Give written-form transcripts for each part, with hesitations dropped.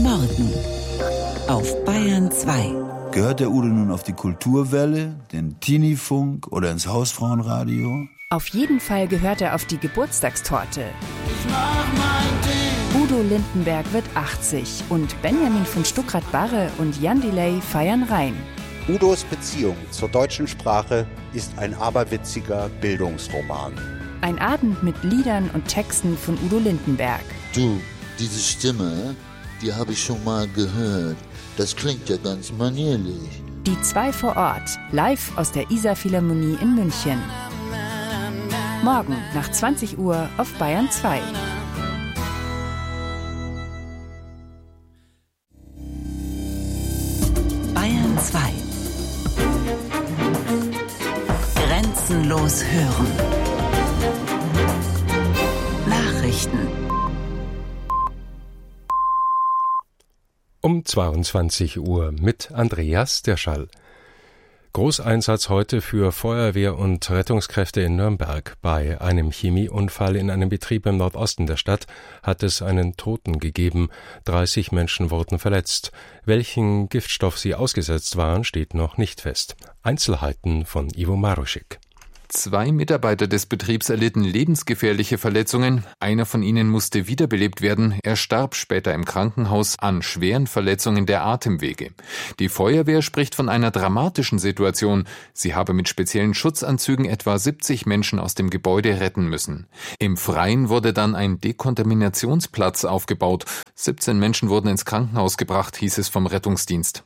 Norden auf Bayern 2. Gehört der Udo nun auf die Kulturwelle, den Teenie-Funk oder ins Hausfrauenradio? Auf jeden Fall gehört er auf die Geburtstagstorte. Ich mach mein Ding. Udo Lindenberg wird 80 und Benjamin von Stuckrad-Barre und Jan Delay feiern rein. Udos Beziehung zur deutschen Sprache ist ein aberwitziger Bildungsroman. Ein Abend mit Liedern und Texten von Udo Lindenberg. Du, diese Stimme, die habe ich schon mal gehört. Das klingt ja ganz manierlich. Die zwei vor Ort, live aus der Isar-Philharmonie in München. Morgen nach 20 Uhr auf Bayern 2. Bayern 2. Grenzenlos hören. Nachrichten. Um 22 Uhr mit Andreas Derschall. Großeinsatz heute für Feuerwehr und Rettungskräfte in Nürnberg. Bei einem Chemieunfall in einem Betrieb im Nordosten der Stadt hat es einen Toten gegeben. 30 Menschen wurden verletzt. Welchen Giftstoff sie ausgesetzt waren, steht noch nicht fest. Einzelheiten von Ivo Maruschik. 2 Mitarbeiter des Betriebs erlitten lebensgefährliche Verletzungen. Einer von ihnen musste wiederbelebt werden. Er starb später im Krankenhaus an schweren Verletzungen der Atemwege. Die Feuerwehr spricht von einer dramatischen Situation. Sie habe mit speziellen Schutzanzügen etwa 70 Menschen aus dem Gebäude retten müssen. Im Freien wurde dann ein Dekontaminationsplatz aufgebaut. 17 Menschen wurden ins Krankenhaus gebracht, hieß es vom Rettungsdienst.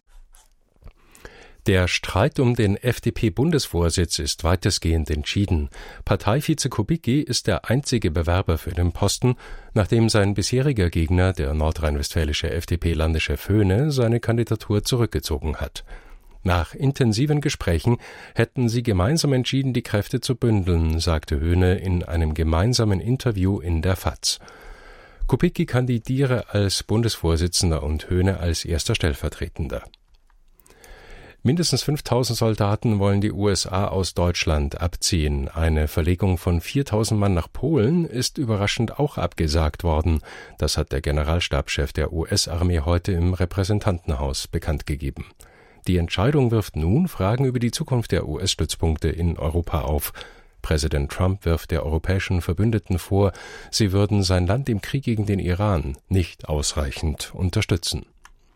Der Streit um den FDP-Bundesvorsitz ist weitestgehend entschieden. Parteivize Kubicki ist der einzige Bewerber für den Posten, nachdem sein bisheriger Gegner, der nordrhein-westfälische FDP-Landeschef Höhne, seine Kandidatur zurückgezogen hat. Nach intensiven Gesprächen hätten sie gemeinsam entschieden, die Kräfte zu bündeln, sagte Höhne in einem gemeinsamen Interview in der FAZ. Kubicki kandidiere als Bundesvorsitzender und Höhne als erster Stellvertretender. Mindestens 5000 Soldaten wollen die USA aus Deutschland abziehen. Eine Verlegung von 4000 Mann nach Polen ist überraschend auch abgesagt worden. Das hat der Generalstabschef der US-Armee heute im Repräsentantenhaus bekannt gegeben. Die Entscheidung wirft nun Fragen über die Zukunft der US-Stützpunkte in Europa auf. Präsident Trump wirft der europäischen Verbündeten vor, sie würden sein Land im Krieg gegen den Iran nicht ausreichend unterstützen.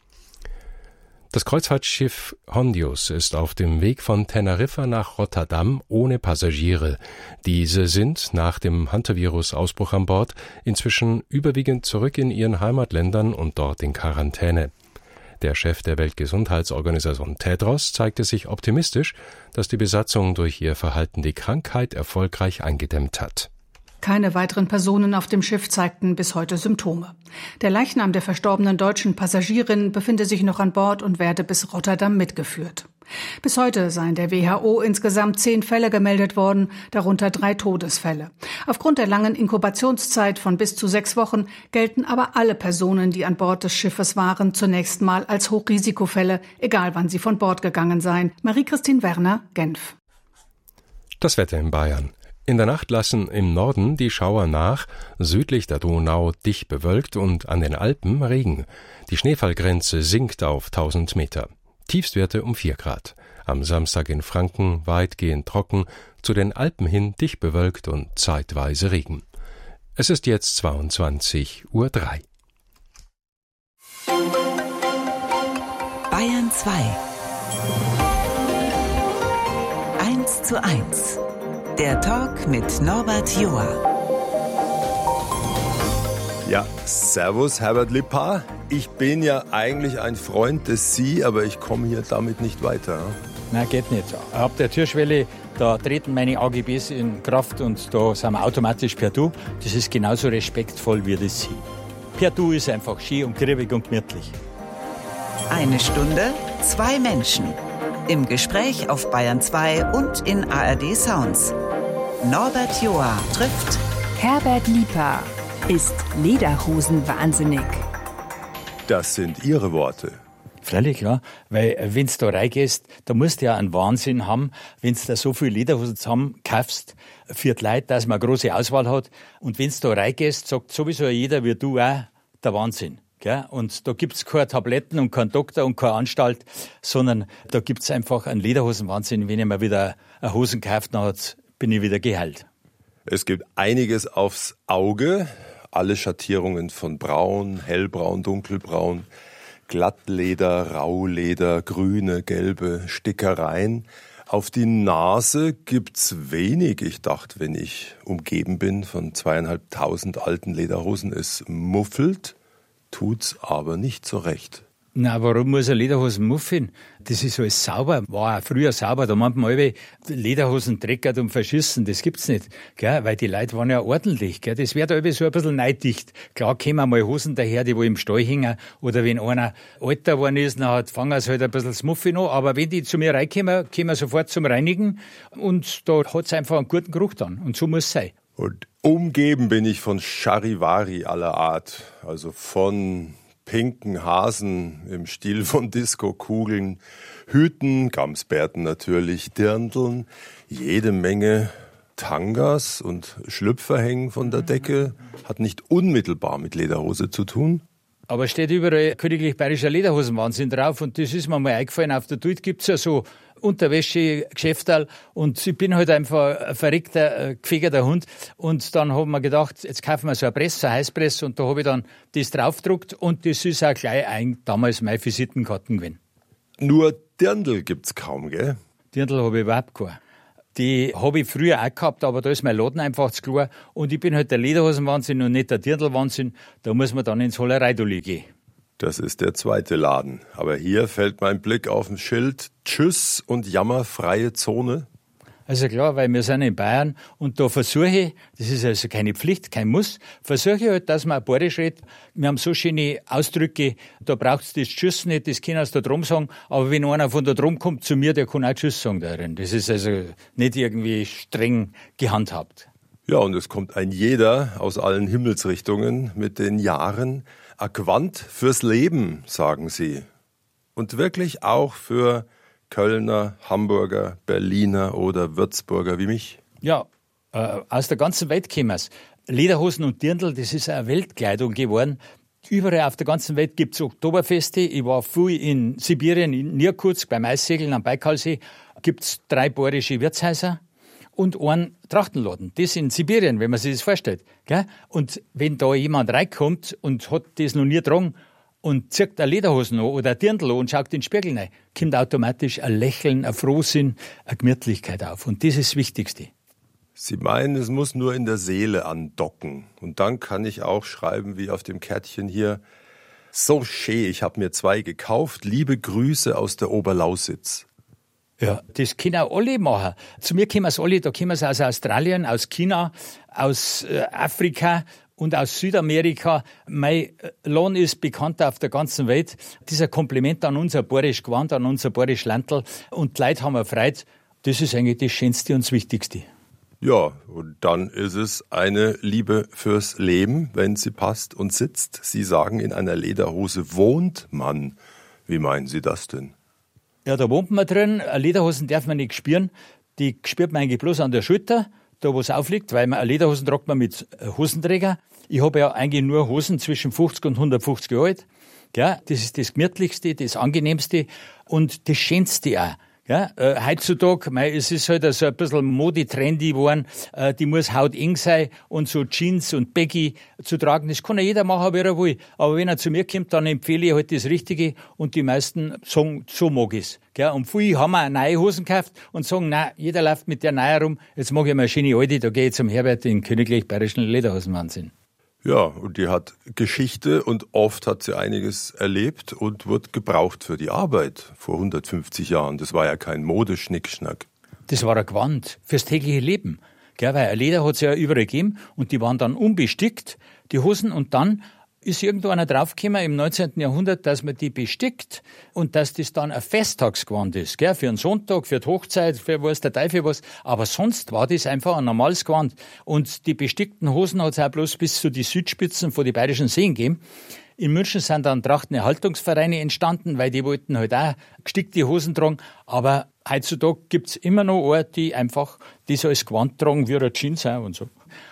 Das Kreuzfahrtschiff Hondius ist auf dem Weg von Teneriffa nach Rotterdam ohne Passagiere. Diese sind nach dem Hantavirus-Ausbruch an Bord inzwischen überwiegend zurück in ihren Heimatländern und dort in Quarantäne. Der Chef der Weltgesundheitsorganisation Tedros zeigte sich optimistisch, dass die Besatzung durch ihr Verhalten die Krankheit erfolgreich eingedämmt hat. Keine weiteren Personen auf dem Schiff zeigten bis heute Symptome. Der Leichnam der verstorbenen deutschen Passagierin befinde sich noch an Bord und werde bis Rotterdam mitgeführt. Bis heute seien der WHO insgesamt 10 Fälle gemeldet worden, darunter 3 Todesfälle. Aufgrund der langen Inkubationszeit von bis zu 6 Wochen gelten aber alle Personen, die an Bord des Schiffes waren, zunächst mal als Hochrisikofälle, egal wann sie von Bord gegangen seien. Marie-Christine Werner, Genf. Das Wetter in Bayern. In der Nacht lassen im Norden die Schauer nach, südlich der Donau dicht bewölkt und an den Alpen Regen. Die Schneefallgrenze sinkt auf 1000 Meter. Tiefstwerte um 4 Grad. Am Samstag in Franken weitgehend trocken, zu den Alpen hin dicht bewölkt und zeitweise Regen. Es ist jetzt 22:03 Uhr. Bayern 2. 1:1. Der Talk mit Norbert Joa. Ja, servus Herbert Lippard. Ich bin ja eigentlich ein Freund des Sie, aber ich komme hier damit nicht weiter. Nein, geht nicht. Ab der Türschwelle, da treten meine AGBs in Kraft und da sind wir automatisch per Du. Das ist genauso respektvoll wie das Sie. Per Du ist einfach schön und griebig und gemütlich. 1 Stunde, 2 Menschen. Im Gespräch auf Bayern 2 und in ARD Sounds. Norbert Joa trifft Herbert Lippard ist Lederhosen-wahnsinnig. Das sind Ihre Worte. Freilich, ja. Weil, wenn du da reingehst, da musst du ja einen Wahnsinn haben, wenn du da so viel Lederhosen zusammen kaufst, für die Leute, dass man eine große Auswahl hat. Und wenn du da reingehst, sagt sowieso jeder wie du auch, der Wahnsinn. Gell? Und da gibt's keine Tabletten und keinen Doktor und keine Anstalt, sondern da gibt's einfach einen Lederhosenwahnsinn. Wenn ich mir wieder eine Hosen gekauft habe, bin ich wieder geheilt. Es gibt einiges aufs Auge. Alle Schattierungen von braun, hellbraun, dunkelbraun, Glattleder, Rauleder, grüne, gelbe Stickereien. Auf die Nase gibt's wenig. Ich dachte, wenn ich umgeben bin von 2.500 alten Lederhosen, es muffelt, tut's aber nicht so recht. Na, warum muss eine Lederhosen muffeln? Das ist alles sauber. War auch früher sauber. Da meint man alle, Lederhosen dreckert und verschissen. Das gibt's nicht. Gell? Weil die Leute waren ja ordentlich. Gell? Das wird alle so ein bisschen neidicht. Klar kommen mal Hosen daher, die wo im Stall hängen. Oder wenn einer älter geworden ist, dann fangen sie halt ein bisschen das Muffel an. Aber wenn die zu mir reinkommen, kommen wir sofort zum Reinigen. Und da hat's einfach einen guten Geruch dann. Und so muss es sein. Und umgeben bin ich von Charivari aller Art. Also von pinken Hasen im Stil von Disco-Kugeln, Hüten, Gamsbärten natürlich, Dirndln, jede Menge Tangas und Schlüpfer hängen von der Decke. Hat nicht unmittelbar mit Lederhose zu tun. Aber steht überall königlich bayerischer Lederhosenwahnsinn drauf und das ist mir mal eingefallen. Auf der Duit gibt's ja so Unterwäsche-Geschäfterl und ich bin halt einfach ein verrückter, gefegerter Hund und dann haben wir gedacht, jetzt kaufen wir so eine Presse, eine Heißpresse und da habe ich dann das draufgedruckt und das ist auch gleich damals meine Visitenkarten gewesen. Nur Dirndl gibt's kaum, gell? Dirndl habe ich überhaupt keine. Die habe ich früher auch gehabt, aber da ist mein Laden einfach zu klar und ich bin halt der Lederhosenwahnsinn und nicht der Dirndlwahnsinn, da muss man dann ins Hollereidulli gehen. Das ist der zweite Laden. Aber hier fällt mein Blick auf ein Schild Tschüss und jammerfreie Zone. Also klar, weil wir sind in Bayern und da versuche ich, das ist also keine Pflicht, kein Muss, versuche ich halt, dass man bayerisch redet. Wir haben so schöne Ausdrücke, da braucht es das Tschüss nicht, das können sie da drum sagen, aber wenn einer von da drum kommt zu mir, der kann auch Tschüss sagen darin. Das ist also nicht irgendwie streng gehandhabt. Ja, und es kommt ein jeder aus allen Himmelsrichtungen mit den Jahren. Aquant fürs Leben, sagen sie. Und wirklich auch für Kölner, Hamburger, Berliner oder Würzburger wie mich. Ja, aus der ganzen Welt kommen es. Lederhosen und Dirndl, das ist eine Weltkleidung geworden. Überall auf der ganzen Welt gibt es Oktoberfeste. Ich war viel in Sibirien, in Irkutsk, beim Eissegeln am Baikalsee. Gibt es 3 bayerische Wirtshäuser und einen Trachtenladen. Das in Sibirien, wenn man sich das vorstellt. Gell? Und wenn da jemand reinkommt und hat das noch nie getragen und zieht eine Lederhosen an oder ein Dirndl an und schaut in den Spiegel rein, kommt automatisch ein Lächeln, ein Frohsinn, eine Gemütlichkeit auf. Und das ist das Wichtigste. Sie meinen, es muss nur in der Seele andocken. Und dann kann ich auch schreiben, wie auf dem Kärtchen hier, so schön, ich habe mir 2 gekauft, liebe Grüße aus der Oberlausitz. Ja, das können auch alle machen. Zu mir kommen es alle, da kommen sie aus Australien, aus China, aus Afrika und aus Südamerika. Mein Lohn ist bekannt auf der ganzen Welt. Das ist ein Kompliment an unser bayerisch Gewand, an unser bayerisch Landl. Und die Leute haben eine Freude. Das ist eigentlich das Schönste und das Wichtigste. Ja, und dann ist es eine Liebe fürs Leben, wenn sie passt und sitzt. Sie sagen, in einer Lederhose wohnt man. Wie meinen Sie das denn? Ja, da wohnt man drin. Lederhosen darf man nicht spüren. Die spürt man eigentlich bloß an der Schulter, da wo es aufliegt, weil man Lederhosen tragt man mit Hosenträger. Ich habe ja eigentlich nur Hosen zwischen 50 und 150 Jahre alt. Ja, das ist das Gemütlichste, das Angenehmste und das Schönste auch. Ja, heutzutage, es ist halt so ein bisschen Mode-trendy geworden, die muss hauteng sein und so Jeans und Baggy zu tragen, das kann ja jeder machen, wie er will. Aber wenn er zu mir kommt, dann empfehle ich halt das Richtige und die meisten sagen, so mag ich's. Gell? Und viele haben auch neue Hosen gekauft und sagen, nein, jeder läuft mit der neuen rum, jetzt mag ich mal eine schöne alte, da gehe ich zum Herbert in königlich bayerischen Lederhosenwahnsinn. Ja, und die hat Geschichte und oft hat sie einiges erlebt und wird gebraucht für die Arbeit vor 150 Jahren. Das war ja kein Modeschnickschnack. Das war ein Gewand fürs tägliche Leben. Gell, weil ein Leder hat es ja überall gegeben und die waren dann unbestickt, die Hosen, und dann ist irgendwo einer draufgekommen im 19. Jahrhundert, dass man die bestickt und dass das dann ein Festtagsgewand ist, gell? Für einen Sonntag, für die Hochzeit, für was der Teufel was. Aber sonst war das einfach ein normales Gewand. Und die bestickten Hosen hat es auch bloß bis zu die Südspitzen von den bayerischen Seen gegeben. In München sind dann Trachtenerhaltungsvereine entstanden, weil die wollten halt auch gestickte Hosen tragen. Aber heutzutage gibt's immer noch Orte, die einfach das als Gewand tragen, wie eine Jeans auch und so.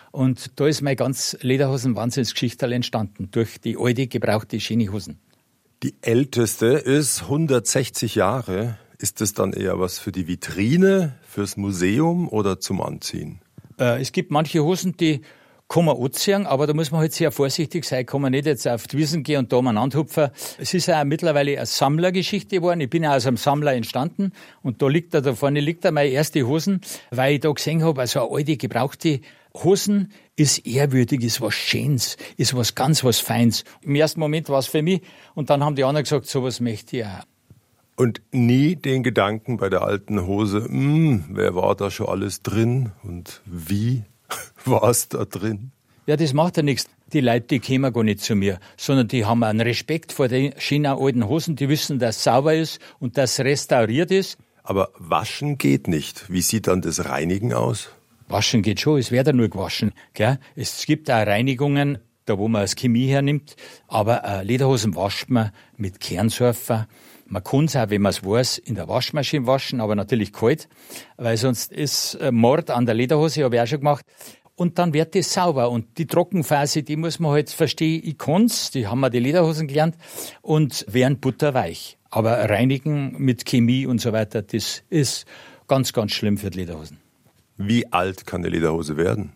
Und da ist meine ganz Lederhosen-Wahnsinnsgeschichte entstanden, durch die alte, gebrauchte Schienihosen. Die älteste ist 160 Jahre. Ist das dann eher was für die Vitrine, fürs Museum oder zum Anziehen? Es gibt manche Hosen, die kann man anziehen, aber da muss man halt sehr vorsichtig sein, kann man nicht jetzt auf die Wiesen gehen und da umeinander hupfen. Es ist ja auch mittlerweile eine Sammlergeschichte geworden. Ich bin ja aus einem Sammler entstanden und da vorne liegt meine erste Hosen, weil ich da gesehen habe, also eine alte, gebrauchte Hosen ist ehrwürdig, ist was Schönes, ist was ganz was Feins. Im ersten Moment war es für mich und dann haben die anderen gesagt, sowas möchte ich auch. Und nie den Gedanken bei der alten Hose, wer war da schon alles drin und wie war es da drin? Ja, das macht ja nichts. Die Leute, die kommen gar nicht zu mir, sondern die haben einen Respekt vor den schönen alten Hosen, die wissen, dass es sauber ist und dass es restauriert ist. Aber waschen geht nicht. Wie sieht dann das Reinigen aus? Waschen geht schon, es wird ja nur gewaschen. Gell? Es gibt auch Reinigungen, da wo man das Chemie hernimmt, aber Lederhosen wascht man mit Kernsurfer. Man kann es auch, wenn man es weiß, in der Waschmaschine waschen, aber natürlich kalt, weil sonst ist Mord an der Lederhose, habe ich auch schon gemacht. Und dann wird das sauber. Und die Trockenphase, die muss man halt verstehen, ich kann's, die haben wir die Lederhosen gelernt, und werden butterweich. Aber reinigen mit Chemie und so weiter, das ist ganz, ganz schlimm für die Lederhosen. Wie alt kann eine Lederhose werden?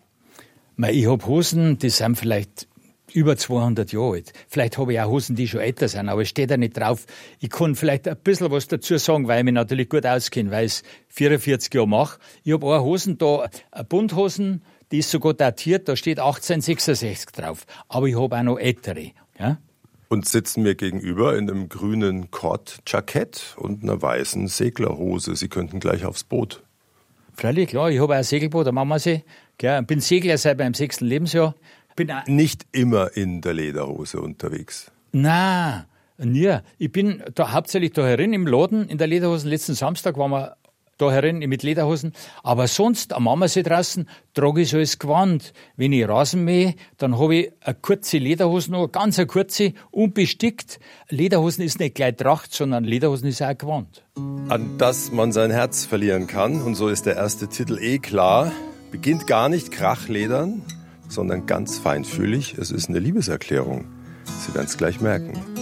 Ich habe Hosen, die sind vielleicht über 200 Jahre alt. Vielleicht habe ich auch Hosen, die schon älter sind, aber es steht da nicht drauf. Ich kann vielleicht ein bisschen was dazu sagen, weil ich mich natürlich gut auskenne, weil ich es 44 Jahre mache. Ich habe auch Hosen da, eine Bunthosen, die ist sogar datiert, da steht 1866 drauf. Aber ich habe auch noch ältere. Ja? Und sitzen mir gegenüber in einem grünen Kord-Jackett und einer weißen Seglerhose. Sie könnten gleich aufs Boot. Freilich, klar, ich habe auch ein Segelboot, da machen wir sie. Ich bin Segler seit meinem 6. Lebensjahr. Bin nicht immer in der Lederhose unterwegs. Nein, nie. Ich bin da hauptsächlich da herin im Laden in der Lederhosen. Letzten Samstag waren wir da herin mit Lederhosen. Aber sonst am Ammersee draußen trage ich so als Gewand. Wenn ich Rasen mähe, dann habe ich eine kurze Lederhosen, noch ganz eine kurze, unbestickt. Lederhosen ist nicht gleich Tracht, sondern Lederhosen ist auch ein Gewand. An das man sein Herz verlieren kann, und so ist der erste Titel klar, beginnt gar nicht krachledern, sondern ganz feinfühlig. Es ist eine Liebeserklärung. Sie werden es gleich merken.